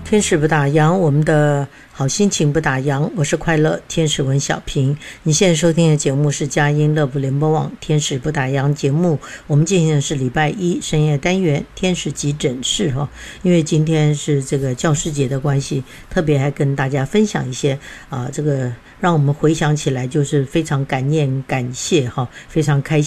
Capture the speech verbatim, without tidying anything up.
天使不打烊，我们的好心情不打烊。我是快乐天使文小平。你现在收听的节目是佳音乐福联播网天使不打烊节目。我们进行的是礼拜一深夜单元天使急诊室哈。因为今天是这个教师节的关系，特别还跟大家分享一些啊、呃，这个让我们回想起来就是非常感念感谢哈，非常开心